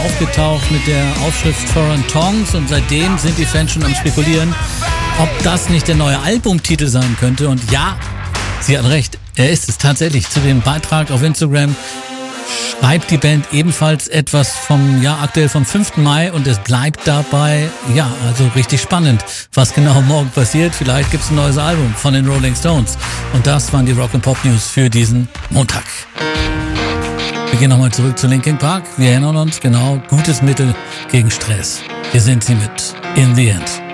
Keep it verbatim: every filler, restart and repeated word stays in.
aufgetaucht mit der Aufschrift Foreign Tongues und seitdem sind die Fans schon am spekulieren, ob das nicht der neue Albumtitel sein könnte. Und ja, sie hat recht, er ist es tatsächlich. Zu dem Beitrag auf Instagram schreibt die Band ebenfalls etwas vom, ja, aktuell vom fünften Mai und es bleibt dabei, ja, also richtig spannend, was genau morgen passiert. Vielleicht gibt's ein neues Album von den Rolling Stones. Und das waren die Rock and Pop News für diesen Montag. Wir gehen nochmal zurück zu Linkin Park. Wir erinnern uns, genau, gutes Mittel gegen Stress. Hier sind sie mit In the End.